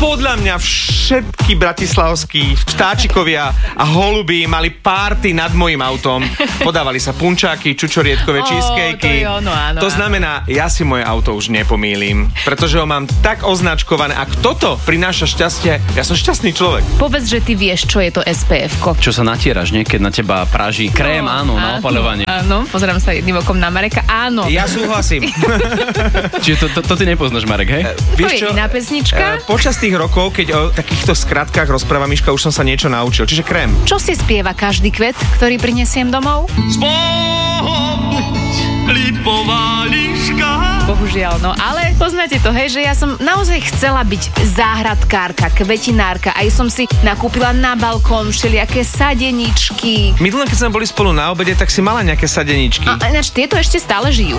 Podľa mňa všetky bratislavskí vtáčikovia a holuby mali párty nad mojim autom. Podávali sa punčáky, čučorietkové cheesecakey. To znamená, ja si moje auto už nepomýlim, pretože ho mám tak označkované. Ak toto prináša šťastie, ja som šťastný človek. Povedz, že ty vieš, čo je to SPF-ko. Čo sa natieraš, nie? Keď na teba praží krém, áno, na opaľovanie. Áno, pozerám sa jedným okom na Mareka, áno. Ja súhlasím. Čiže to ty nepoznáš, Marek, hej? To je iná pesnička. Počas tých rokov, keď o takýchto skratkách rozpráva Miška, už som sa niečo naučil. Čiže krém. Čo si spieva každý kvet, ktorý prinesiem domov? Lipová líška. Bohužiaľ, no ale poznáte to, hej, že ja som naozaj chcela byť záhradkárka, kvetinárka. Aj som si nakúpila na balkón všelijaké sadeničky. Minulé, keď sme boli spolu na obede, tak si mala nejaké sadeničky. A ináč tieto ešte stále žijú?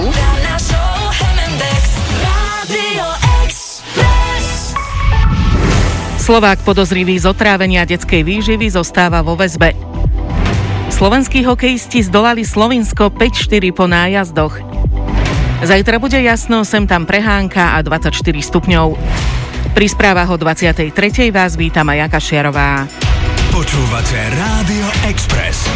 Slovák podozrivý z otrávenia detskej výživy zostáva vo väzbe. Slovenskí hokejisti zdolali Slovinsko 5-4 po nájazdoch. Zajtra bude jasno, sem tam prehánka a 24 stupňov. Pri správach o 23. vás víta Maja Kašiarová. Počúvate Rádio Express.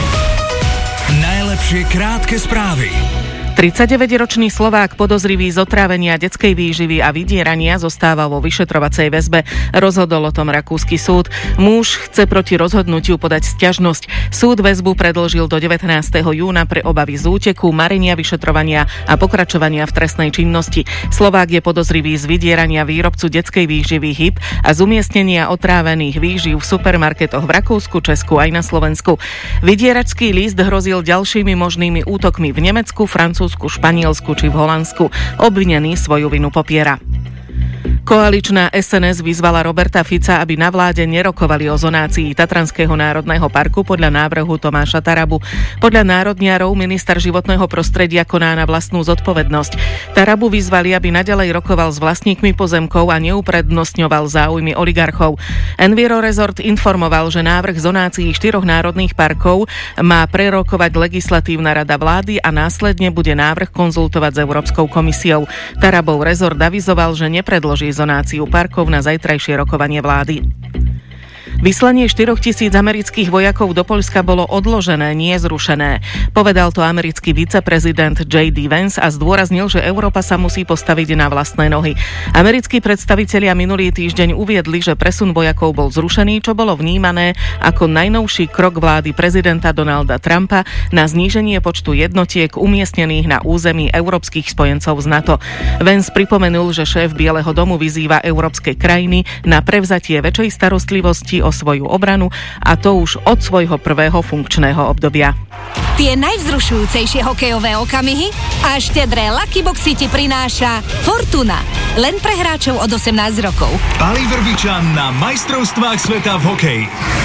Najlepšie krátke správy. 39-ročný Slovák podozrivý z otrávenia detskej výživy a vydierania zostáva vo vyšetrovacej väzbe. Rozhodol o tom rakúsky súd. Muž chce proti rozhodnutiu podať sťažnosť. Súd väzbu predĺžil do 19. júna pre obavy z úteku, marenia vyšetrovania a pokračovania v trestnej činnosti. Slovák je podozrivý z vydierania výrobcu detskej výživy HIP a z umiestnenia otrávených výživ v supermarketoch v Rakúsku, Česku aj na Slovensku. Vydieračský list hrozil ďalšími možnými útokmi v Nemecku, Francúzsku, Španielsku či v Holandsku. Obvinený svoju vinu popiera. Koaličná SNS vyzvala Roberta Fica, aby na vláde nerokovali o zonácii Tatranského národného parku podľa návrhu Tomáša Tarabu. Podľa národniarov minister životného prostredia koná na vlastnú zodpovednosť. Tarabu vyzvali, aby naďalej rokoval s vlastníkmi pozemkov a neuprednostňoval záujmy oligarchov. Enviro Resort informoval, že návrh zonácií 4 národných parkov má prerokovať legislatívna rada vlády a následne bude návrh konzultovať s Európskou komisiou. Tarabov rezort avizoval, že nepredloží zonáciu parkov na zajtrajšie rokovanie vlády. Vyslanie 4 000 amerických vojakov do Poľska bolo odložené, nie zrušené. Povedal to americký viceprezident J.D. Vance a zdôraznil, že Európa sa musí postaviť na vlastné nohy. Americkí predstavitelia minulý týždeň uviedli, že presun vojakov bol zrušený, čo bolo vnímané ako najnovší krok vlády prezidenta Donalda Trumpa na zníženie počtu jednotiek umiestnených na území európskych spojencov z NATO. Vance pripomenul, že šéf Bieleho domu vyzýva európske krajiny na prevzatie väčšej starostlivosti o svoju obranu, a to už od svojho prvého funkčného obdobia. Tie najvzrušujúcejšie hokejové okamihy a štedré Lucky Boxy ti prináša Fortuna. Len pre hráčov od 18 rokov. Pali Vrbičan na majstrovstvách sveta v hokeji.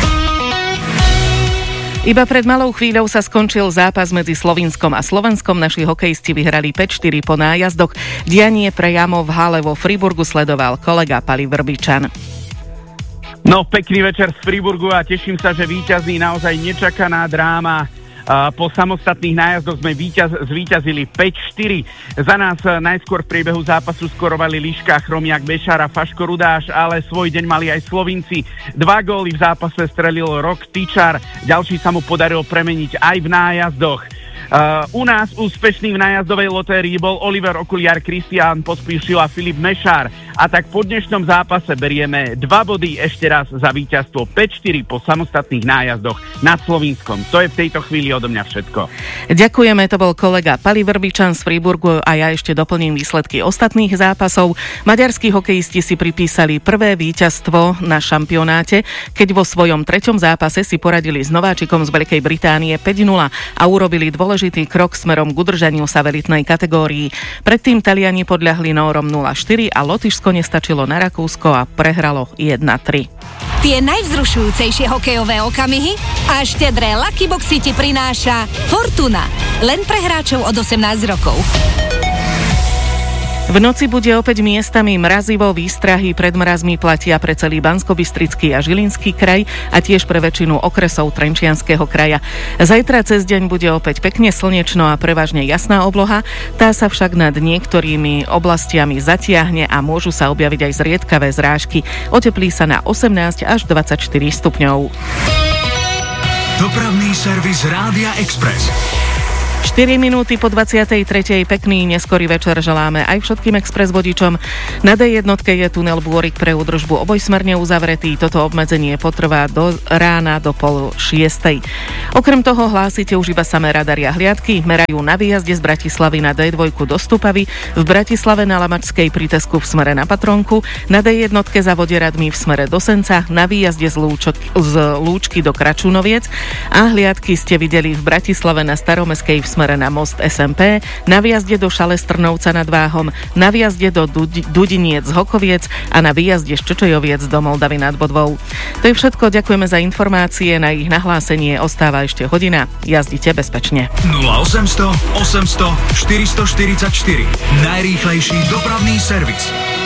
Iba pred malou chvíľou sa skončil zápas medzi Slovinskom a Slovenskom. Naši hokejisti vyhrali 5-4 po nájazdoch. Dianie priamo v hale vo Friburgu sledoval kolega Pali Vrbičan. No, pekný večer z Friburgu a teším sa, že víťazí naozaj nečakaná dráma. Po samostatných nájazdoch sme zvíťazili 5-4. Za nás najskôr v priebehu zápasu skorovali Liška, Chromiak, Bešár a Faško Rudáš, ale svoj deň mali aj Slovinci. 2 góly v zápase strelil Rok Tyčar, ďalší sa mu podaril premeniť aj v nájazdoch. U nás úspešný v nájazdovej lotérii bol Oliver Okuliar, Kristián Pospíšil a Filip Mešár. A tak po dnešnom zápase berieme 2 body ešte raz za víťazstvo 5-4 po samostatných nájazdoch nad Slovinskom. To je v tejto chvíli odo mňa všetko. Ďakujeme, to bol kolega Pali Vrbičan z Friburgu a ja ešte doplním výsledky ostatných zápasov. Maďarskí hokejisti si pripísali prvé víťazstvo na šampionáte, keď vo svojom 3. zápase si poradili s nováčikom z Veľkej Británie 5-0 a urobili dôležitý krok smerom k udržaniu sa v elitnej kategórii. Predtým Taliani podľahli Nórom 0-4 a Lotyšsko nestačilo na Rakúsko a prehralo 1-3. Tie najvzrušujúcejšie hokejové okamihy a štedré Lucky Boxy ti prináša Fortuna. Len pre hráčov od 18 rokov. V noci bude opäť miestami mrazivo, výstrahy pred mrazmi platia pre celý Banskobystrický a Žilinský kraj a tiež pre väčšinu okresov Trenčianskeho kraja. Zajtra cez deň bude opäť pekne slnečno a prevažne jasná obloha, tá sa však nad niektorými oblastiami zatiahne a môžu sa objaviť aj zriedkavé zrážky. Oteplí sa na 18 až 24 stupňov. Dopravný servis Rádia Express. 4 minúty po 23. Pekný neskorý večer želáme aj všetkým express vodičom. Na D1 je tunel Bôrik pre údržbu obojsmerne uzavretý. Toto obmedzenie potrvá do rána do 5:30. Okrem toho hlásite už iba samé radary a hliadky. Merajú na výjazde z Bratislavy na D2 do Stupavy, v Bratislave na Lamačskej pri Tesku v smere na Patronku, na D1 za Vodieradmi v smere do Senca, na výjazde z Lúčky do Kračunoviec a hliadky ste videli v Bratislave na Staromeskej v smere na most SMP, na výjazde do Šalestrnovca nad Váhom, na výjazde do Dudiniec z Hokoviec a na výjazde z Čočojoviec do Moldavy nad Bodvou. To je všetko, ďakujeme za informácie, na ich nahlásenie ostáva ešte hodina. Jazdite bezpečne. 0800 800 444. Najrýchlejší dopravný servis.